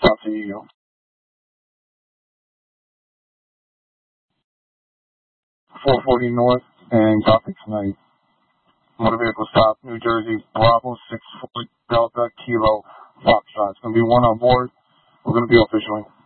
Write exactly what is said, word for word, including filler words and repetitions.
Talk to you. four forty North and Gothic Night. Motor vehicle stop, New Jersey, Bravo six four Delta Kilo Foxtrot. It's going to be one on board. We're going to be officially.